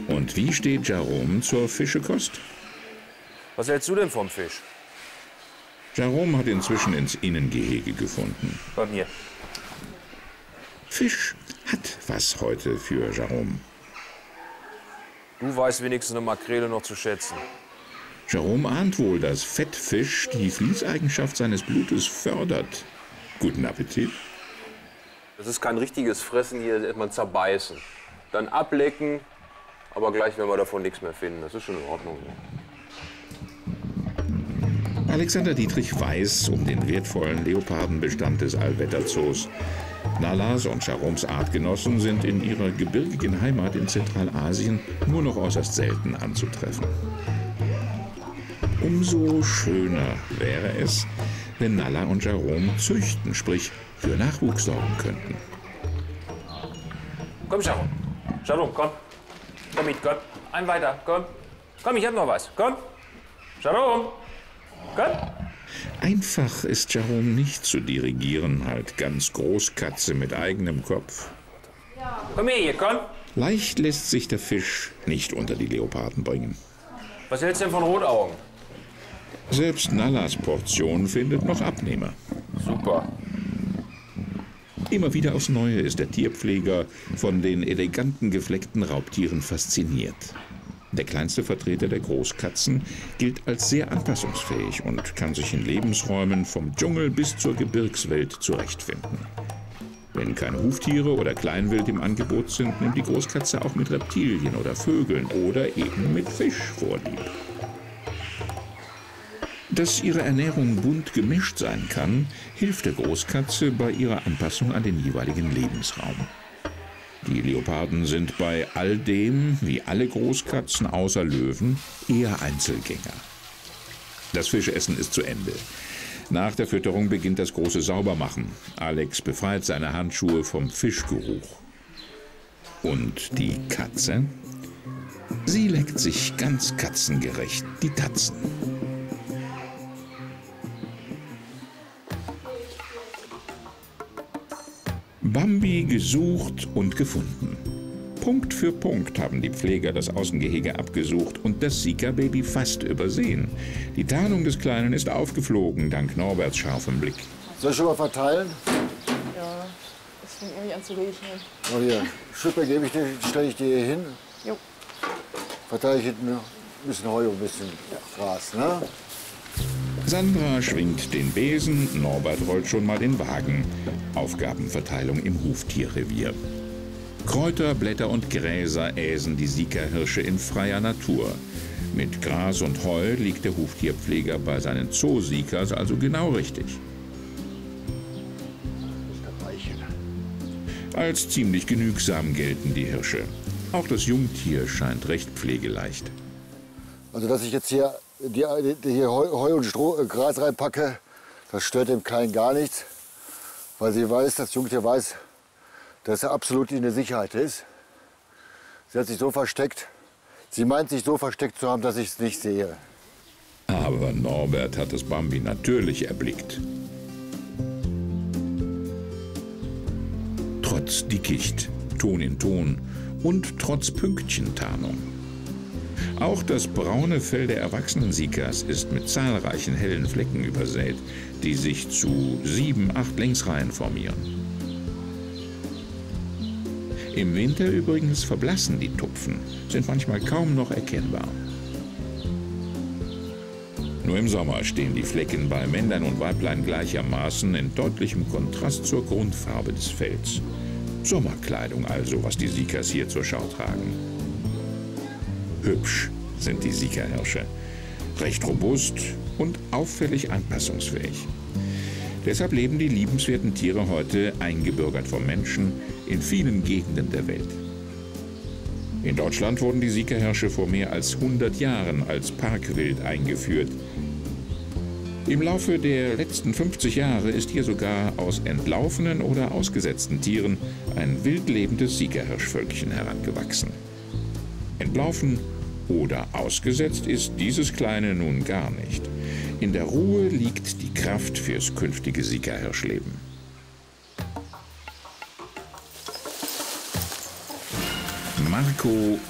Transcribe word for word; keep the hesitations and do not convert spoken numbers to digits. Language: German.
Und wie steht Jerome zur Fischekost? Was hältst du denn vom Fisch? Jerome hat inzwischen ins Innengehege gefunden. Komm hier. Fisch hat was heute für Jerome. Du weißt wenigstens eine Makrele noch zu schätzen. Jerome ahnt wohl, dass Fettfisch die Fließeigenschaft seines Blutes fördert. Guten Appetit. Das ist kein richtiges Fressen hier, erstmal zerbeißen. Dann ablecken, aber gleich werden wir davon nichts mehr finden. Das ist schon in Ordnung. Alexander Dietrich weiß um den wertvollen Leopardenbestand des Allwetterzoos. Nallas und Jeromes Artgenossen sind in ihrer gebirgigen Heimat in Zentralasien nur noch äußerst selten anzutreffen. Umso schöner wäre es, wenn Nalla und Jerome züchten, sprich für Nachwuchs sorgen könnten. Komm, Jerome. Jerome, komm. Komm mit, komm. Ein weiter, komm. Komm, ich hab noch was. Komm. Jerome. Komm. Einfach ist Jerome nicht zu dirigieren, halt ganz Großkatze mit eigenem Kopf. Komm her, hier, komm. Leicht lässt sich der Fisch nicht unter die Leoparden bringen. Was hältst du denn von Rotaugen? Selbst Nallas Portion findet noch Abnehmer. Super. Immer wieder aufs Neue ist der Tierpfleger von den eleganten gefleckten Raubtieren fasziniert. Der kleinste Vertreter der Großkatzen gilt als sehr anpassungsfähig und kann sich in Lebensräumen vom Dschungel bis zur Gebirgswelt zurechtfinden. Wenn keine Huftiere oder Kleinwild im Angebot sind, nimmt die Großkatze auch mit Reptilien oder Vögeln oder eben mit Fisch vorlieb. Dass ihre Ernährung bunt gemischt sein kann, hilft der Großkatze bei ihrer Anpassung an den jeweiligen Lebensraum. Die Leoparden sind bei all dem, wie alle Großkatzen außer Löwen, eher Einzelgänger. Das Fischessen ist zu Ende. Nach der Fütterung beginnt das große Saubermachen. Alex befreit seine Handschuhe vom Fischgeruch. Und die Katze? Sie leckt sich ganz katzengerecht die Tatzen. Bambi gesucht und gefunden. Punkt für Punkt haben die Pfleger das Außengehege abgesucht und das Sika-Baby fast übersehen. Die Tarnung des Kleinen ist aufgeflogen, dank Norberts scharfem Blick. Soll ich schon mal verteilen? Ja, es fängt irgendwie an zu regnen. Oh, hier, Schippe gebe ich dir, stelle ich dir hier hin. Jo. Verteile ich hinten ein bisschen Heu und ein bisschen Gras, ne? Sandra schwingt den Besen, Norbert rollt schon mal den Wagen. Aufgabenverteilung im Huftierrevier. Kräuter, Blätter und Gräser äsen die Sika-Hirsche in freier Natur. Mit Gras und Heu liegt der Huftierpfleger bei seinen Zoo-Sikas also genau richtig. Als ziemlich genügsam gelten die Hirsche. Auch das Jungtier scheint recht pflegeleicht. Also dass ich jetzt hier, die, die hier Heu, Heu und Stroh, äh, Gras reinpacke, das stört dem Kleinen gar nichts. Weil sie weiß, das Jungtier weiß, dass er absolut in der Sicherheit ist. Sie hat sich so versteckt, sie meint sich so versteckt zu haben, dass ich es nicht sehe. Aber Norbert hat das Bambi natürlich erblickt. Trotz Dickicht, Ton in Ton und trotz Pünktchentarnung. Auch das braune Fell der erwachsenen Sikas ist mit zahlreichen hellen Flecken übersät, die sich zu sieben, acht Längsreihen formieren. Im Winter übrigens verblassen die Tupfen, sind manchmal kaum noch erkennbar. Nur im Sommer stehen die Flecken bei Männlein und Weiblein gleichermaßen in deutlichem Kontrast zur Grundfarbe des Fells. Sommerkleidung also, was die Sikas hier zur Schau tragen. Hübsch sind die Sika-Hirsche, recht robust und auffällig anpassungsfähig. Deshalb leben die liebenswerten Tiere heute eingebürgert vom Menschen in vielen Gegenden der Welt. In Deutschland wurden die Sika-Hirsche vor mehr als hundert Jahren als Parkwild eingeführt. Im Laufe der letzten fünfzig Jahre ist hier sogar aus entlaufenen oder ausgesetzten Tieren ein wildlebendes Sika-Hirschvölkchen herangewachsen. Entlaufen oder ausgesetzt ist dieses Kleine nun gar nicht. In der Ruhe liegt die Kraft fürs künftige Sika-Hirschleben. Marco